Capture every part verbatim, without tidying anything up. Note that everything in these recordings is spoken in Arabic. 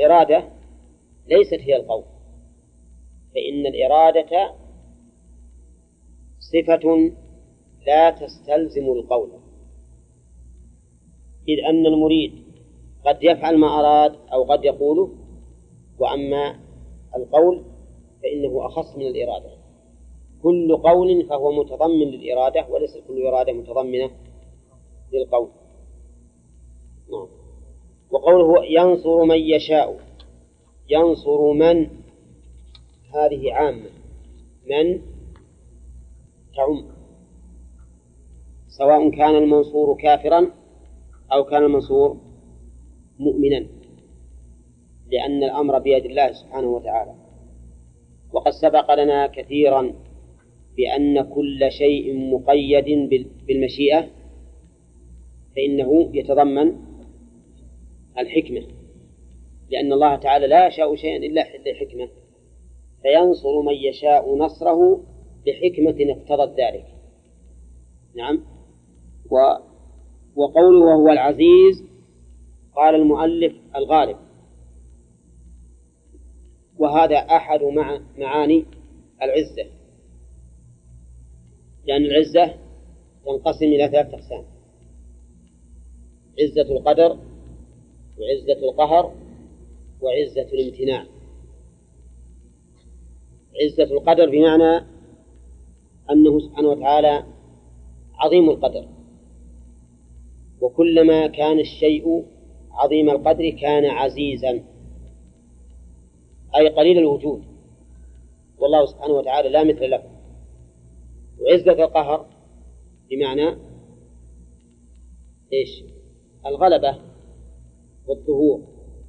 الإرادة ليست هي القول، فإن الإرادة صفة لا تستلزم القول، إذ أن المريد قد يفعل ما أراد أو قد يقوله، وأما القول فإنه أخص من الإرادة. كل قول فهو متضمن للإرادة، وليس كل إرادة متضمنة للقول. نعم. وقوله ينصر من يشاء، ينصر من هذه عامة، من تعم، سواء كان المنصور كافرا أو كان المنصور مؤمنا، لأن الأمر بيد الله سبحانه وتعالى. وقد سبق لنا كثيرا بأن كل شيء مقيد بالمشيئة فإنه يتضمن الحكمة، لأن الله تعالى لا يشاء شيئا إلا لحكمة، فينصر من يشاء نصره بحكمة اقتضت ذلك. نعم. و وقوله وهو العزيز، قال المؤلف الغالب، وهذا أحد مع معاني العزة، لأن العزة تنقسم إلى ثلاثة أقسام: عزة القدر، وعزة القهر، وعزة الامتناع. عزة القدر بمعنى أنه سبحانه وتعالى عظيم القدر، وكلما كان الشيء عظيم القدر كان عزيزا، أي قليل الوجود، والله سبحانه وتعالى لا مثل له. وعزة القهر بمعنى إيش؟ الغلبة والظهور.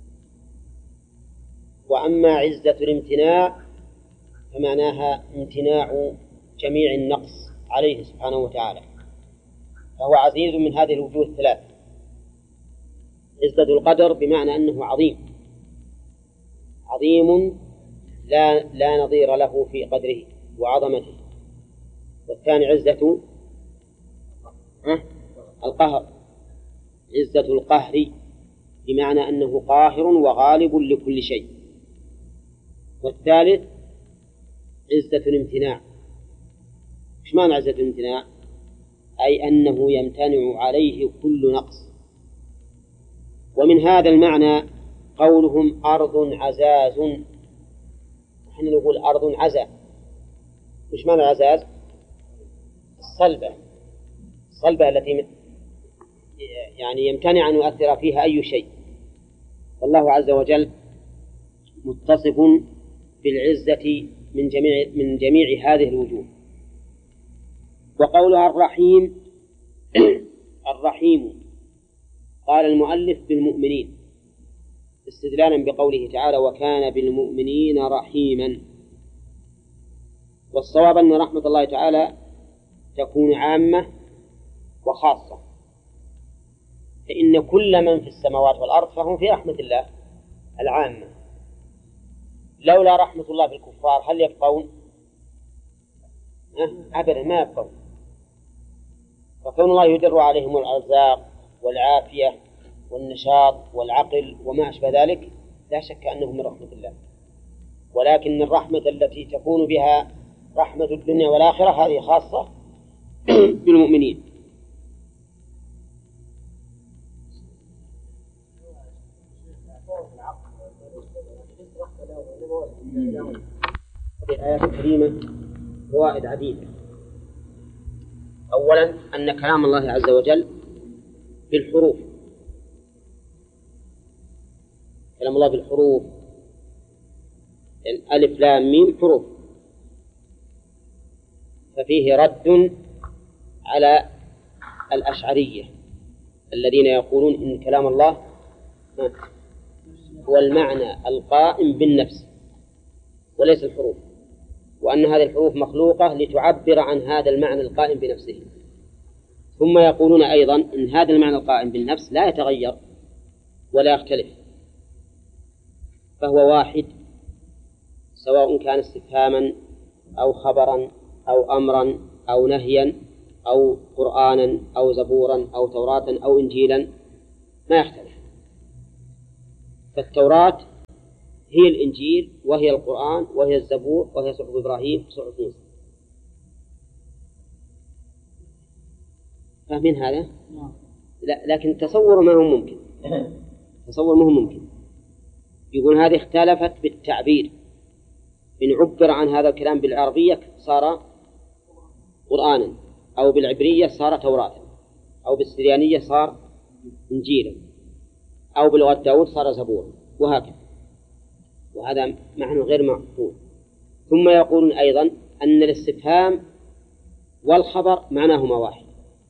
وأما عزة الامتناع فمعناها امتناع جميع النقص عليه سبحانه وتعالى، فهو عزيز من هذه الوجوه الثلاث. عزة القدر بمعنى أنه عظيم، عظيم لا, لا نظير له في قدره وعظمته. والثاني عزة القهر، عزة القهر بمعنى أنه قاهر وغالب لكل شيء. والثالث عزة الامتناع. إيش معنى عزة الامتناع؟ أي أنه يمتنع عليه كل نقص. ومن هذا المعنى قولهم أرض عزاز، نحن نقول أرض عزا. إيش معنى العزاز؟ الصلبة، الصلبة التي يعني يمتنع أن يؤثر فيها أي شيء. والله عز وجل متصف بالعزة من جميع من جميع هذه الوجوه. وقولها الرحيم الرحيم قال المؤلف بالمؤمنين استدلالا بقوله تعالى وكان بالمؤمنين رحيما. والصواب أن رحمة الله تعالى تكون عامة وخاصة، فإن كل من في السماوات والأرض فهم في رحمة الله العامة. لولا رحمة الله بالكفار هل يبقون؟ أبدا ما يبقون. فكون الله يدر عليهم الأرزاق والعافية والنشاط والعقل وما أشبه ذلك لا شك أنه من رحمة الله، ولكن الرحمة التي تكون بها رحمة الدنيا والآخرة هذه خاصة بالمؤمنين. في الآيات الكريمة فوائد عديدة. أولا أن كلام الله عز وجل بالحروف، كلام الله بالحروف، الألف لام ميم حروف، ففيه رد على الأشعرية الذين يقولون إن كلام الله هو المعنى القائم بالنفس وليس الحروف، وأن هذه الحروف مخلوقة لتعبر عن هذا المعنى القائم بنفسه. ثم يقولون أيضا إن هذا المعنى القائم بالنفس لا يتغير ولا يختلف، فهو واحد سواء كان استفهاما أو خبرا أو أمرا أو نهيا أو قرآنا أو زبورا أو توراة أو إنجيلا ما يختلف. فالتوراة هي الإنجيل وهي القرآن وهي الزبور وهي صحف إبراهيم وصحف موسى. فاهمين هذا؟ لا، لكن تصور ما هو ممكن. تصور ما هو ممكن. يقول هذه اختلفت بالتعبير، إن عبر عن هذا الكلام بالعربية صار قرآنا، أو بالعبرية صار توراة، أو بالسريانية صار إنجيلا، أو بلغة داود صار زبور، وهكذا. وهذا معنى غير معقول. ثم يقولون أيضا أن الاستفهام والخبر معناهما واحد.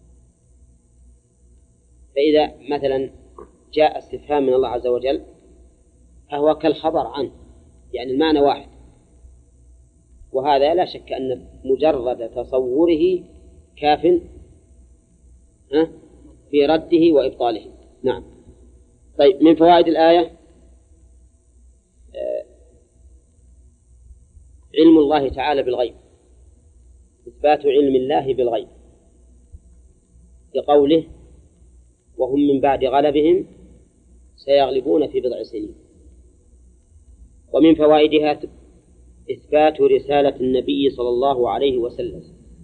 فإذا مثلا جاء استفهام من الله عز وجل فهو كالخبر عنه، يعني المعنى واحد. وهذا لا شك أن مجرد تصوره كاف في رده وإبطاله. نعم. طيب، من فوائد الآية علم الله تعالى بالغيب، إثبات علم الله بالغيب، لقوله وهم من بعد غلبهم سيغلبون في بضع سنين. ومن فوائدها إثبات رسالة النبي صلى الله عليه وسلم،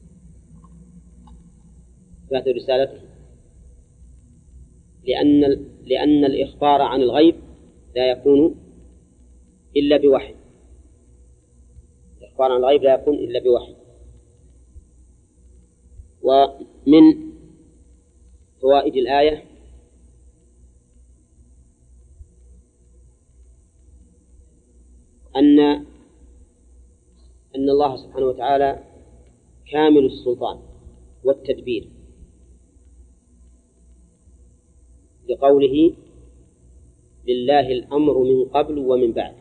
إثبات رسالته، لأن لأن الإخبار عن الغيب لا يكون إلا بوحي. الإخبار عن الغيب لا يكون إلا بوحي. ومن فوائد الآية أن أن الله سبحانه وتعالى كامل السلطان والتدبير، لقوله لله الأمر من قبل ومن بعد.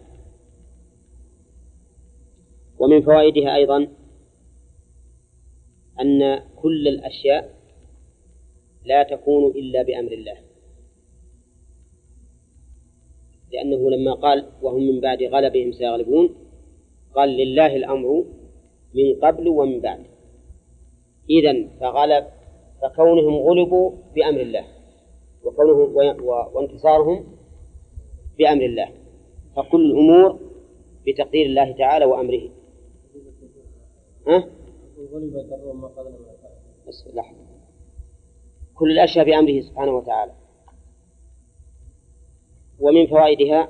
ومن فوائدها أيضا أن كل الأشياء لا تكون إلا بأمر الله، لأنه لما قال وهم من بعد غلبهم سيغلبون قال لله الأمر من قبل ومن بعد. إذن فغلب فكونهم غلبوا بأمر الله، وكونهم وانتصارهم بأمر الله، فكل الأمور بتقدير الله تعالى وأمره. ها؟ كل الأشياء بأمره سبحانه وتعالى. ومن فوائدها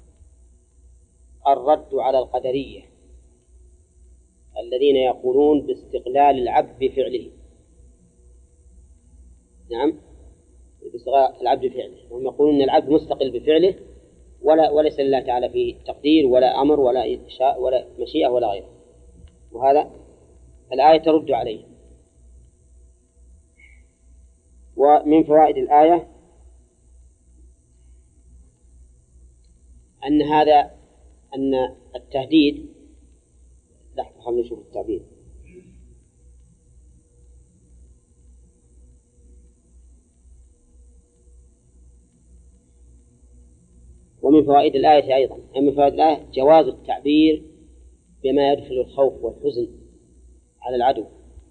الرد على القدرية الذين يقولون باستقلال العبد بفعله. نعم، باستقلال العبد بفعله، هم يقولون أن العبد مستقل بفعله ولا وليس لله تعالى فيه تقدير ولا أمر ولا إنشاء ولا مشيئة ولا غيره. وهذا الآية ترد عليه. ومن فوائد الآية أن هذا أن التهديد، لحظة خلينا نشوف التعبير. ومن فوائد الآية أيضا من فوائد الآية جواز التعبير بما يدخل الخوف والحزن على العدو،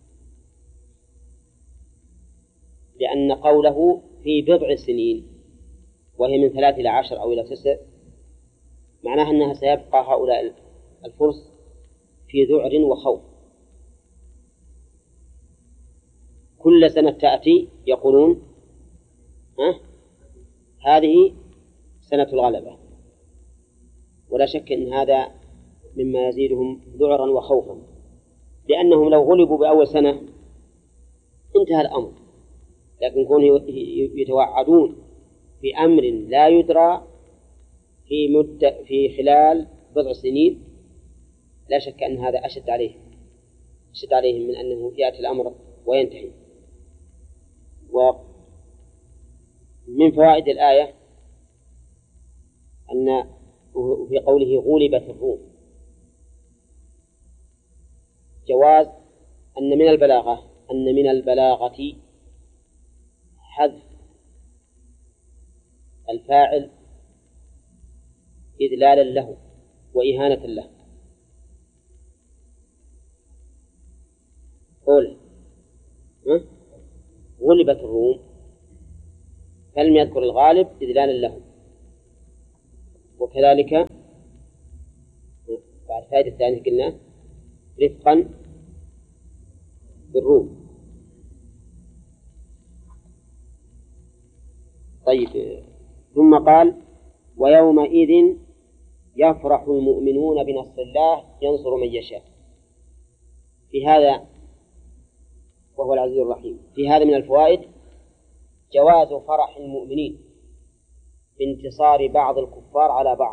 لأن قوله في بضع سنين وهي من ثلاث إلى عشر أو إلى تسع معناها أنها سيبقى هؤلاء الفرس في ذعر وخوف. كل سنة تأتي يقولون ها هذه سنة الغلبة، ولا شك أن هذا مما يزيدهم ذعرا وخوفا، لأنهم لو غلبوا بأول سنة انتهى الأمر، لكن كونوا يتوعدون بأمر لا يدرى في مدة في خلال بضع سنين لا شك أن هذا أشد عليه أشد عليهم من أنه يأتي الأمر وينتهي. ومن فوائد الآية أن في قوله غلبت الروم جواز أن من البلاغة أن من البلاغة حذف الفاعل إذلالا له وإهانة له. قول غلبت الروم فلم يذكر الغالب إذلالا له، وكذلك الفائدة الثانية قلنا رفقا بالروم. طيب، ثم قال ويومئذ يفرح المؤمنون بنصر الله ينصر من يشاء. في هذا وهو العزيز الرحيم، في هذا من الفوائد جواز فرح المؤمنين بانتصار بعض الكفار على بعض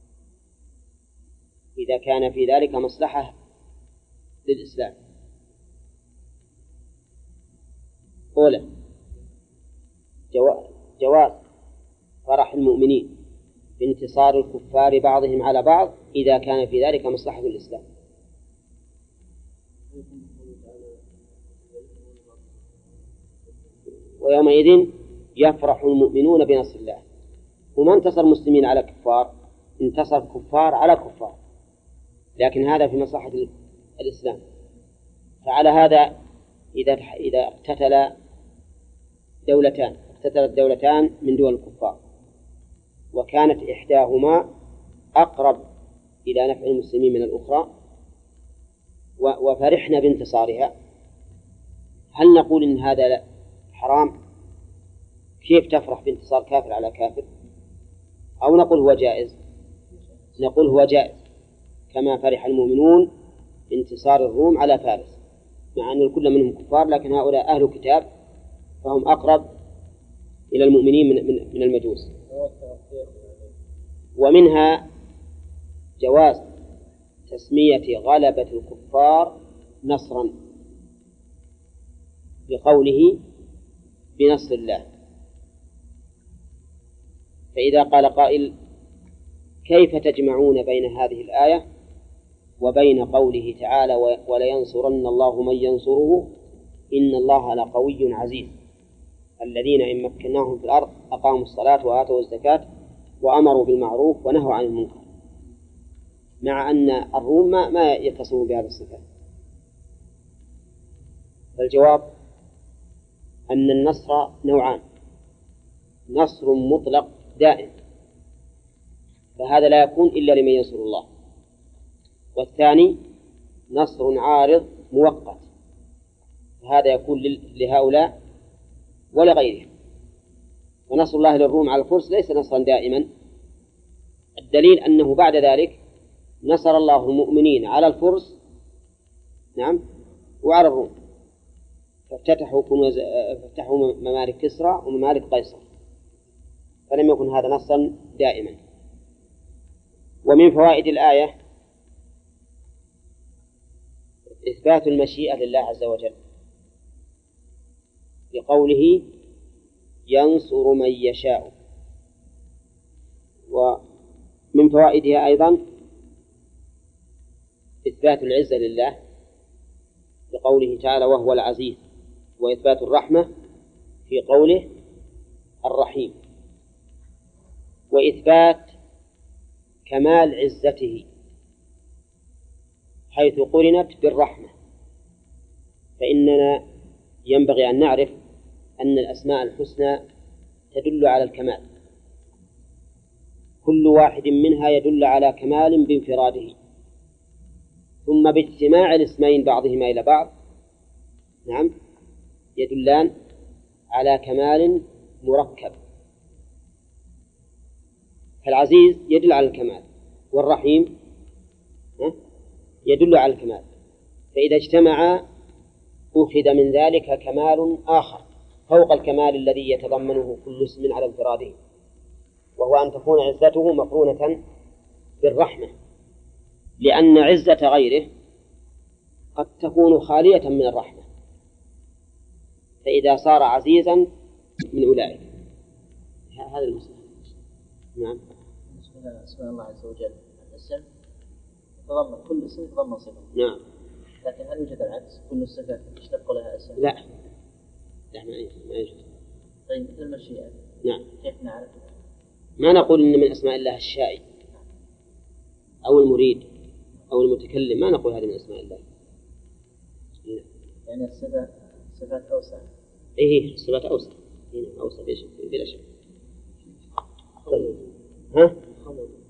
إذا كان في ذلك مصلحة للإسلام. أولا جواز فرح المؤمنين بانتصار الكفار بعضهم على بعض إذا كان في ذلك مصلحة للإسلام. ويومئذ يفرح المؤمنون بنصر الله. وما انتصر المسلمين على كفار، انتصر كفار على كفار، لكن هذا في مصلحة الإسلام. فعلى هذا إذا إذا اقتتل دولتان اقتتلت دولتان من دول الكفار وكانت إحداهما أقرب إلى نفع المسلمين من الأخرى وفرحنا بانتصارها، هل نقول إن هذا حرام؟ كيف تفرح بانتصار كافر على كافر؟ أو نقول هو جائز؟ نقول هو جائز، كما فرح المؤمنون بانتصار الروم على فارس، مع أن الكل منهم كفار، لكن هؤلاء أهل كتاب فهم أقرب إلى المؤمنين من, من, من المجوس. ومنها جواز تسمية غلبة الكفار نصرا لقوله بنصر الله. فإذا قال قائل كيف تجمعون بين هذه الآية وبين قوله تعالى ولينصرن الله من ينصره إن الله لقوي عزيز الذين إن مكناهم في الأرض أقاموا الصلاة وآتوا الزكاة وأمروا بالمعروف ونهوا عن المنكر، مع أن الروم ما, ما يتصفون بهذه الصفات؟ فالجواب أن النصر نوعان: نصر مطلق دائم فهذا لا يكون إلا لمن ينصر الله، والثاني نصر عارض مؤقت فهذا يكون لهؤلاء ولغيرهم. ونصر الله للروم على الفرس ليس نصرا دائما، الدليل أنه بعد ذلك نصر الله المؤمنين على الفرس نعم وعلى الروم، فافتتحوا كنوز فافتحوا ممالك كسرى وممالك قيصر، فلم يكن هذا نصرا دائما. ومن فوائد الآية إثبات المشيئة لله عز وجل لقوله ينصر من يشاء. ومن فوائدها أيضا إثبات العزة لله لقوله تعالى وهو العزيز، وإثبات الرحمة في قوله الرحيم، وإثبات كمال عزته حيث قرنت بالرحمة. فإننا ينبغي أن نعرف أن الأسماء الحسنى تدل على الكمال، كل واحد منها يدل على كمال بانفراده، ثم باجتماع الاسمين بعضهما إلى بعض نعم يدلان على كمال مركب. فالعزيز يدل على الكمال والرحيم يدل على الكمال، فإذا اجتمعا أخذ من ذلك كمال آخر فوق الكمال الذي يتضمنه كل اسم على انفراده، وهو أن تكون عزته مقرونة بالرحمة، لأن عزة غيره قد تكون خالية من الرحمة، فإذا صار عزيزا من أولئك هذا المسلم. نعم. اسم الله عز وجل الاسم يتضمن كل اسم يتضمن صفة. نعم. لكن هل يوجد العكس كل الصفات يشتق لها اسم؟ لا لا ما يوجد. طيب مثل المشيئة نعم كيف نعرف؟ ما نقول إن من أسماء الله الشائي أو المريد أو المتكلم، ما نقول هذه من أسماء الله. يعني الصفات صفات أوسع. إيه الصفات أوسع أوسع بلا شك. طيب ها